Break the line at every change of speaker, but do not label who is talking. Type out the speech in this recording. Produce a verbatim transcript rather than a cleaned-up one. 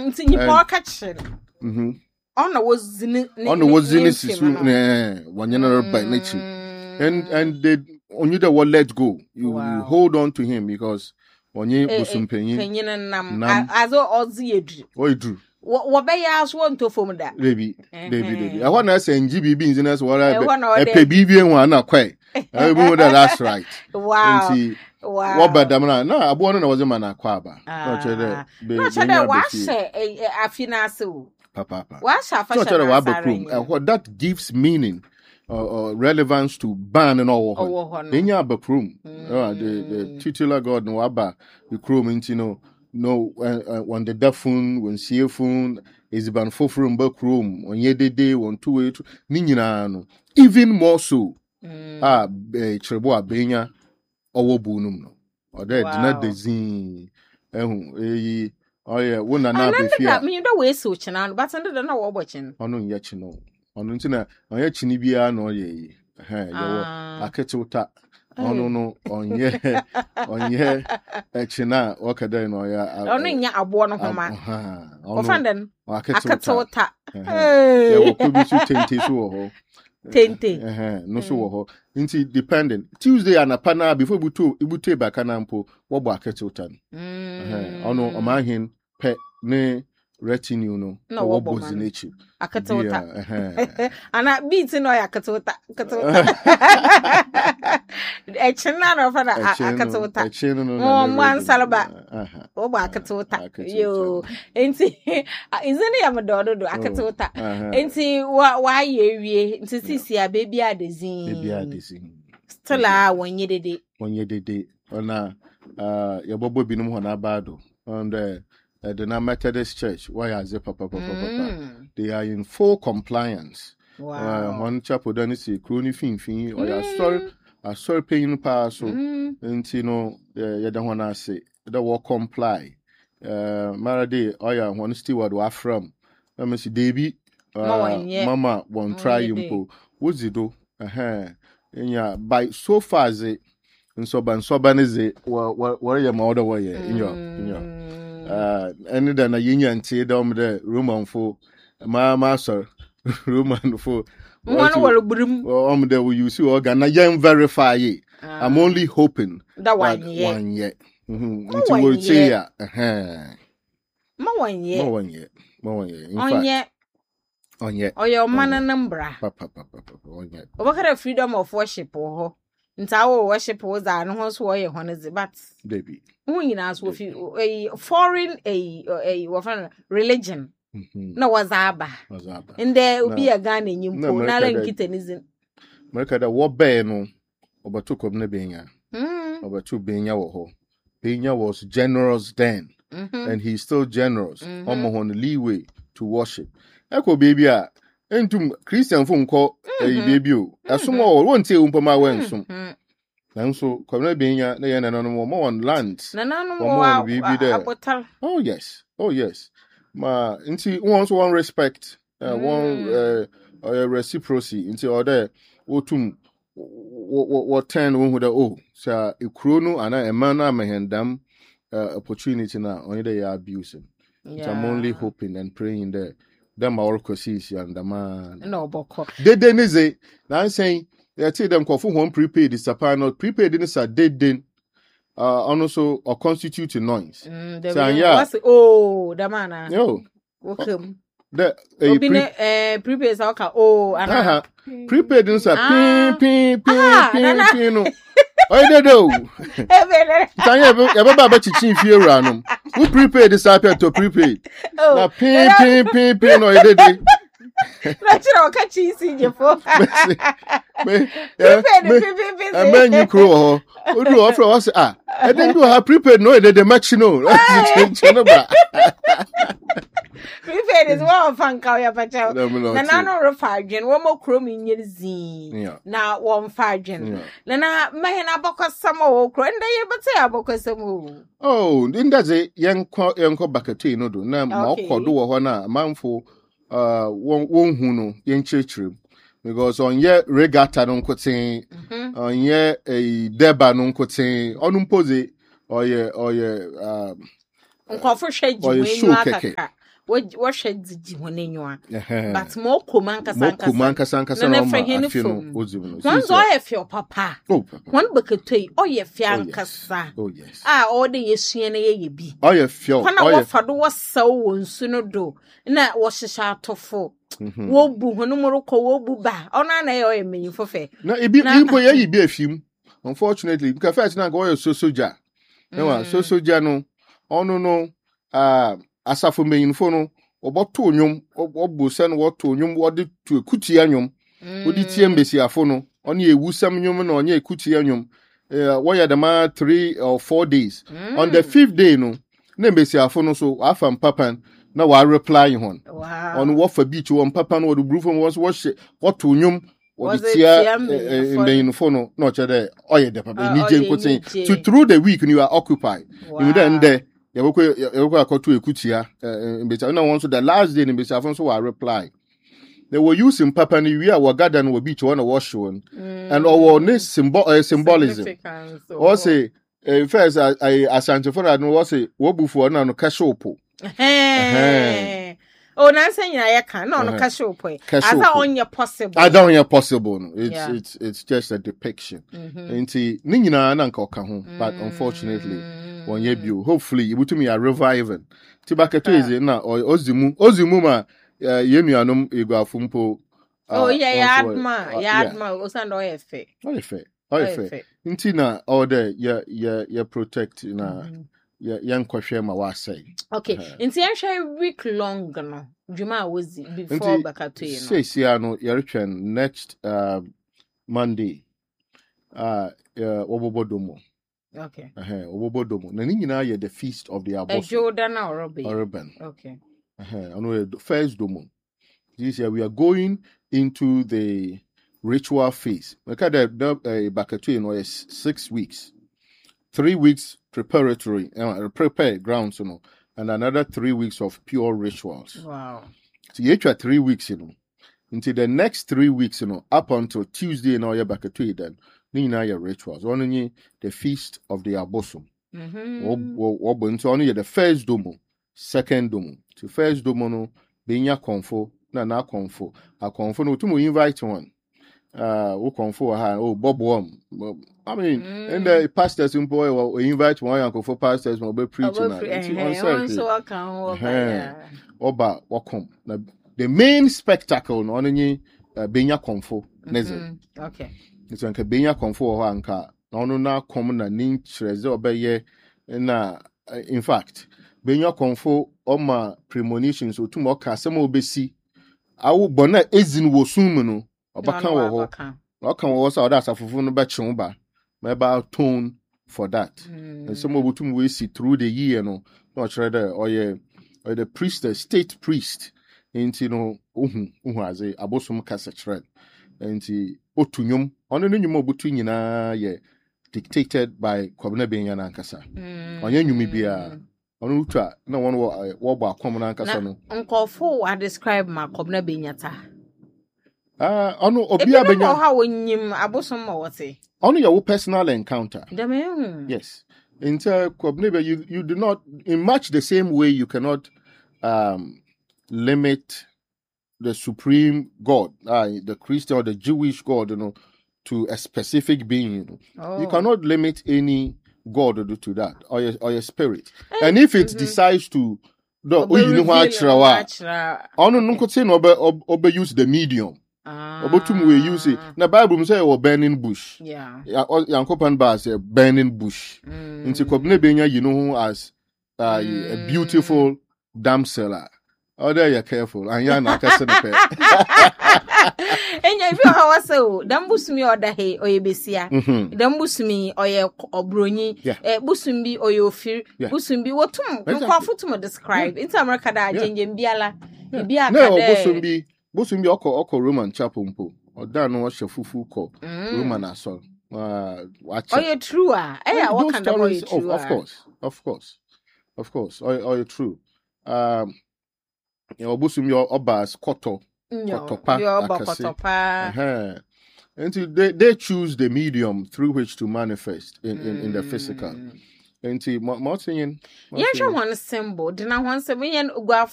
nti nipa catching mhm on was in
on was in is one general by nature and and they on you that will let go you, wow. you hold on to him because when you busum penyin
nam as ozi edu
o edu
wo be ya so nto fom da
baby baby baby I want to say N G B B business what I pay B B one na kwai I remember that that's right
wow
wow what bad na na abo no na was man akwa ba no chere
no chere wa she afina se o
papa papa
wa sha fa sha
na what that gives meaning or uh, uh, relevance to ban and all in your backroom the the titular god no aba the chrome into no no uh, when the defun when see phone is ban fofrum backroom on ye day one two way ni nyina no even more so ah chirebo abenya owo bunum no or there na dezin ehun eyi oh yeah wona na be
fear me do we so china but under na wo bochin
ono nye chino ono ntina onye chini bia na oye eh yewo aketewta ono no onye onye echina wakada na oya
ono nya abo no homa ofanden aketewta
yewo ko bi su tente so ho
tente
eh no so ho nti dependent Tuesday anapa na before buto ibute baka na mpo wo bo aketewta eh ono omahin pe ne retinue no
no
bo zinechi
akatota ana beat no ya akatota akatota e china no fa na akatota mo man salaba wo ba akatota yo enti izini ya mdodo do akatota enti wa wa yewie enti sisi a baby adezin
baby adezin
still a wonye dede
wonye dede ona uh yebobo binum ho na bado and uh, Uh, the Methodist Church, why is it, papa, papa, papa? They are in full compliance. Wow. Uh, one chapel done is a crony fin fin, or a story, a story paying pass, so, and you know, you don't want to say, the will comply. Uh, Marade, or ya one steward, where from? Let me see, Davy, uh, Mama won't try you, what's it do? Uh huh. And yeah, by so far as it, and so ban so ban is it, what your mother way in your, in your. Uh, any than a union tea down the Roman for my master, Roman for
one will brim
on the you see organ. I am verify ye. I'm only hoping
that one yet.
One yet. Until we'll say, uh huh.
More one yet.
More one yet. More one yet.
On yet.
On yet.
Or your man and number.
Papa, papa, on yet.
What kind of freedom of worship or nti our worship was an house warrior honest but
baby
when you ask with a foreign a a what religion no was aba
was aba
and there will be a gun in you na len kitanism
America da wo be no obatukom na benya obatu benya wo ho benya was generous then and he's still generous omo ho leeway to worship eko baby a entum Christian fo nko eh baby o asom o won tie umpama wensom nanso kwamna benya na ye nanom mo on land
nanom mo abotal
oh yes oh yes ma nti won so one respect uh, mm. one uh, uh, reciprocity nti order wotum what ten won da oh sa ekuro no ana ema na mehendam uh, opportunity na only they are abusing. Yeah. I'm only hoping and praying that them all cosis and the man
no boko
they didn't say now I'm saying they tell them for home prepaid is a not prepaid in a dead then uh also or constitute a noise
mm, so yeah oh the man
yo
welcome
the
uh, pre- uh, prepaid okay oh
uh-huh. Prepaid is a pin pin pin pin pin no I don't know. Tanya, you ever about chichi fear random? Who prepaid this up to prepaid? Now, pin, pin, pin, pin, or you did.
Let's not catch easy, you for.
I mean, you crow. Who do offer us? Ah, I didn't do her prepaid, no, they match no.
Prepaid is one of fun, Kaya Patel. Na no refargen, one more chrome in your zine. Now, one fargen. Nana, my abocus some more, and they but say abocus some. Oh,
didn't that say young uncle Bacati, no, do now, more do a man for uh one who no, young church room. Because on ye regatta non cotin, on ye a deba non cotin, on un pose, or ye, or ye, um,
or ye shoe cake. what should the one in you but more command
Casanca
no once I have your papa one bucket to oh ye fian cassa
oh yes
ah all the yes ye be
oh ye feel
when I was so soon do na was a shot of four wo bu hono moroko wo bu ba ona na ye meyin fofe
na ebi impo ye yi bi afim unfortunately because first na go so soja no so soja no ono no ah asafo meyin fo no oboto onwom obo se no woto onwom wode to ekuti anwom wodi tie mbesi afo no ono ewusam nwom na onye ekuti anwom wo ya the ma three or four days on the fifth day no na mbesi afo no so afam papan na wa reply hon
wow
on what for beach one papa no the blue from was what what to nyum what the tia in the uniform no chere oye de papa ni je nkotin to through the week you are occupied you then there you go you go akoto ekutia mbeta na one so the last day mbeta afon so wa reply they were using papa ni we are gather no beach one wash one and our ne symbol symbolism or say first I asante for no was say wo bufu na no kashopo
Hey. Oh, now saying I can no no casual point. As that on your possible.
I don't hear possible. No. It's
yeah.
it's it's just a depiction.
Mm-hmm.
Nti ni nyina na nka oka ho, but unfortunately one year bio. Hopefully you to me a reviving. Ti bakato is na ozimu ozimu ma ye nuanom eguafumpo.
Oh yeah, yadma, yadma osando efe.
Oh efe. Oh efe. Nti na all there ya ya ya protect na yeah, young question ma wa say.
Okay. Inti yan share week long no. Juma was before bakato you know.
Say say no you return next uh, Monday. Uh uh Obobodomo.
Okay.
Eh uh, Obobodomo. Na ni nyina ye the feast of the Abosu.
E Jordan or Robin.
Urban.
Okay.
Eh uh, ano the first domo. This year we are going into the ritual phase. We ka the uh, bakato you know is six weeks. Three weeks preparatory, uh, prepare grounds, you know, and another three weeks of pure rituals.
Wow.
So you have three weeks, you know. Until the next three weeks, you know, up until Tuesday, you know, you're back to it then. Nina your rituals. Only the feast of the Abosom.
Mm-hmm.
So only the first domo, second domo. To first domo no, being your confo, na na confo. A confo no to invite one. Uh, who confo ha oh Bob Worm. I mean, mm. and the pastors in boy will invite one uncle for pastors will be preaching.
So I can
Oba welcome. The main spectacle no only benya confo neze.
Okay.
It's like benya confo ha anka. No no na come na nin chreze obeye na in fact benya confo oma premonitions otum oka asem obesi. Awu bona ezin wo sum no obaka wo ho. Oka wo so oda asafofo no ba chew ba. Maybe tone for that. Mm. And some of them we see through the year, no, not rather or yeah, or the priest, the state priest, and you know, uhu uhu as a abosom kasachred, and the otunyum on the new between na yeah, dictated by Kobna Benyana Kasa. On your new bia on Utra, no one will walk common Ankasa. No,
Uncle Fo, I describe my Kobna Benyata.
Ah, uh, ono obia benya
how nyim abosom ma wote.
Ono your personal encounter.
Deme.
Yes. In Kobnebe, you you do not in much the same way you cannot um limit the supreme God, uh, the Christian or the Jewish God, you know, to a specific being. You know. Oh. You cannot limit any God to that or your or your spirit. Hey. And if it mm-hmm. decides to do you know what chrawa. Ono nko say no obe use the medium.
Ah.
Obotum we use it. Na Bible say o burning bush.
Yeah.
Yankopan ba say burning bush.
Mm.
Into Kobne Benya you know as uh, mm. a beautiful damsel. Oh, there you're careful. And you're not a pe.
And if you how so, dambusumi or the hay or yebesia. Dambusumi or ye obroni. Eh, busumbi or your fear. Busumbi what tum. You can't to describe. In America da jenjem biala. Bia
no, busumbi. Busumbi oko oko Roman chapel mpo. Oda no washe fufu ko Roman asol. Uh,
oh, you true ah? Eh, what kind of you true?
Of course, of course, of course. Oh, oh, you true. Um, your busumbi obas koto kotopa.
Your oba kotopa.
And they they choose the medium through which to manifest in in, in the physical. And see, more thing.
Yeah, one symbol. Then I want to be an ugwa